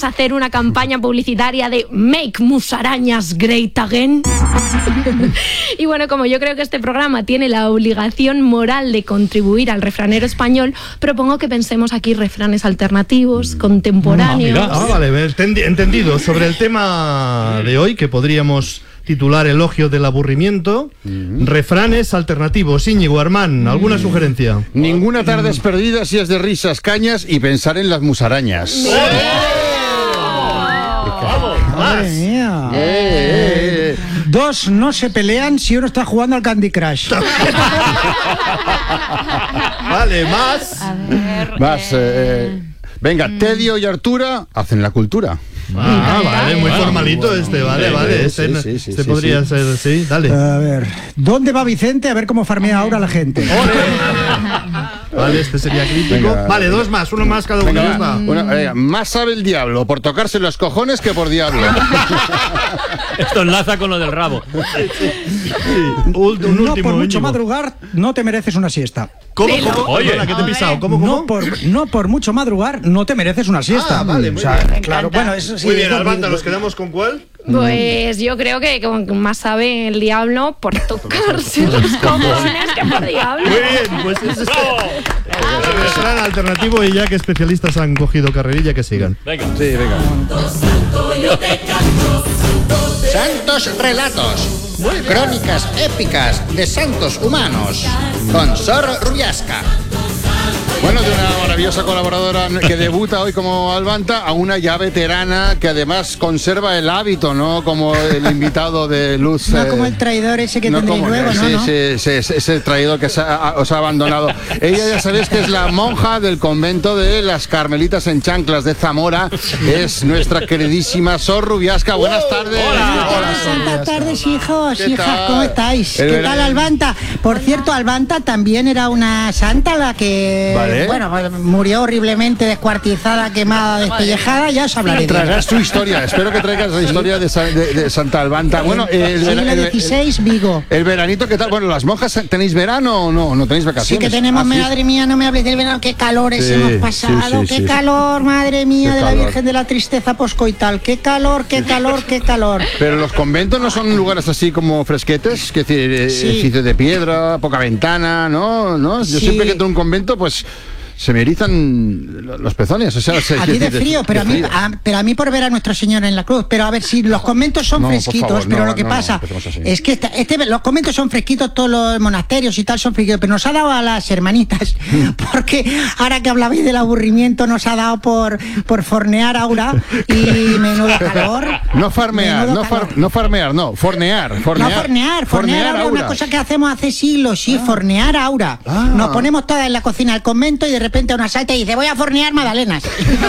podemos hacer una campaña publicitaria de Make Musarañas Great Again. Y bueno, como yo creo que este programa tiene la obligación moral de contribuir al refranero español, propongo que pensemos aquí refranes alternativos, contemporáneos. Vale, entendido. Sobre el tema de hoy, que podríamos titular Elogio del aburrimiento, refranes alternativos. Íñigo, Armán, ¿alguna sugerencia? Ninguna tarde es perdida si es de risas, cañas y pensar en las musarañas. ¡Vamos! Madre mía. Dos no se pelean si uno está jugando al Candy Crush. Vale, más. A ver, Venga, Tedio y Artura hacen la cultura. Vale, muy formalito vale. Este podría ser, sí, dale. A ver, ¿dónde va Vicente? A ver cómo farmea ahora la gente. Vale, este sería crítico. Venga, vale, dos más, uno más cada uno. Más sabe el diablo por tocarse los cojones que por diablo. Esto enlaza con lo del rabo. No por mucho madrugar, no te mereces una siesta. ¿Cómo? Oye, Perdona, que te he pisado. ¿Cómo? No por mucho madrugar, no te mereces una siesta. Vale, muy bien. Claro, bueno, eso sí. Muy bien, Albanta, ¿nos quedamos con cuál? pues yo creo que más sabe el diablo por tocarse los cojones que por diablo. Muy bien, pues ese es el refrán alternativo, y ya que especialistas han cogido carrerilla, que sigan. Venga. Sí, venga. Santos relatos, crónicas épicas de santos humanos, con Sor Rubiasca. Bueno, de una maravillosa colaboradora que debuta hoy como Albanta a una ya veterana que además conserva el hábito, ¿no? Como el invitado de Luz. No como el traidor ese que tendréis luego, ¿no? Ese traidor que os ha abandonado. Ella, ya sabéis que es la monja del convento de las Carmelitas en Chanclas de Zamora. Es nuestra queridísima Sor Rubiasca. Buenas tardes. Hola, buenas tardes, hijos, hijas, ¿cómo estáis? ¿Qué tal, Albanta? Por cierto, Albanta también era una santa, la que... Vale. Bueno, murió horriblemente descuartizada, quemada, despellejada. Ya os hablaré de Traerás tu historia. Espero que traigas la historia de Santa Albanta. Bueno, siglo XVI, Vigo. El veranito, ¿qué tal? Bueno, ¿las monjas tenéis verano o no? ¿No tenéis vacaciones? Sí que tenemos, madre mía, no me hables del verano. Qué calores hemos pasado. Qué calor, madre mía, de la Virgen de la Tristeza poscoital. Qué calor. Pero los conventos no son lugares así como fresquetes, que decir, edificios de piedra, poca ventana, ¿no? Yo siempre que entro a un convento, pues se me erizan los pezones. O sea, aquí de frío, pero a mí por ver a Nuestro Señor en la cruz. Pero a ver, si los conventos son fresquitos, favor, pero lo que pasa es que los conventos son fresquitos, todos los monasterios y tal son fresquitos, pero nos ha dado a las hermanitas, porque ahora que hablabais del aburrimiento, nos ha dado por fornear aura, y menudo calor. No farmear, fornear. Fornear aura, una cosa que hacemos hace siglos, fornear aura. Nos ponemos todas en la cocina del convento y de repente una salta y dice: voy a fornear magdalenas.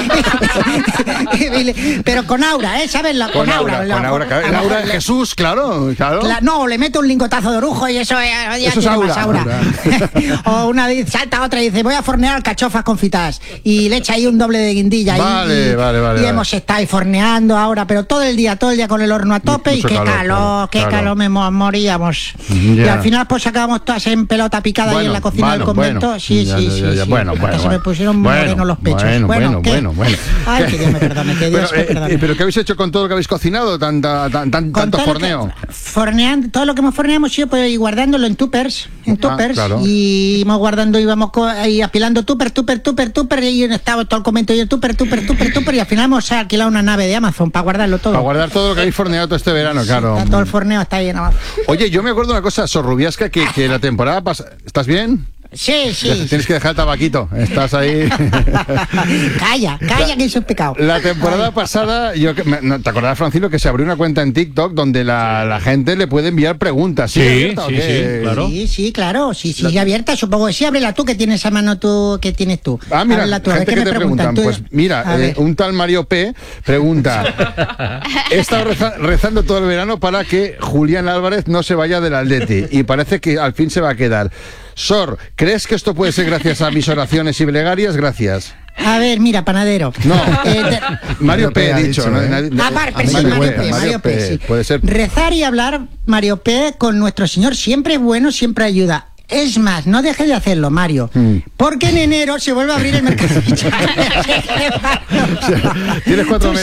Pero con aura, ¿sabes? Con aura. El aura de Jesús, claro. No, le meto un lingotazo de orujo y eso ya eso tiene es más aura. O una salta otra y dice: voy a fornear alcachofas confitadas, y le echa ahí un doble de guindilla. Vale. Y hemos estado ahí forneando ahora, pero todo el día con el horno a tope. Mucho y qué calor, moríamos. Y al final pues acabamos todas en pelota picada ahí en la cocina del convento. Sí. Bueno. Se me pusieron morenos los pechos. Bueno. Ay, que Dios me perdone, que Dios me perdone. ¿Pero qué habéis hecho con todo lo que habéis cocinado? Tanto forneo. Forneando, todo lo que hemos forneado hemos ido pues, y guardándolo en tuppers. Claro. Y íbamos guardando, íbamos ahí apilando tupper, y estaba todo el convento y el tupper, y al final hemos alquilado una nave de Amazon para guardarlo todo. Para guardar todo lo que habéis forneado todo este verano, claro. Todo el forneo está ahí en Amazon. Oye, yo me acuerdo de una cosa, Sor Rubiasca, que la temporada pasada... ¿Estás bien? Sí. Tienes que dejar el tabaquito. Estás ahí. Calla, que eso es pecado. La temporada pasada, ¿te acordás, Francino, que se abrió una cuenta en TikTok donde la gente le puede enviar preguntas? Sí, claro. Sí, claro. Sí, abierta. Supongo que sí. Ábrela tú, que tienes a mano tú, que tienes tú. Mira, tú. Gente que te preguntan. Pues mira, un tal Mario P. pregunta: he estado rezando todo el verano para que Julián Álvarez no se vaya del Atleti, y parece que al fin se va a quedar. Sor, ¿crees que esto puede ser gracias a mis oraciones y plegarias? Gracias. A ver, mira, panadero. No, Mario P. ha dicho. Mario P. Sí. Puede ser. Rezar y hablar, Mario P., con nuestro Señor siempre es bueno, siempre ayuda. Es más, no dejes de hacerlo, Mario, porque en enero se vuelve a abrir el mercado. Tienes 4 meses.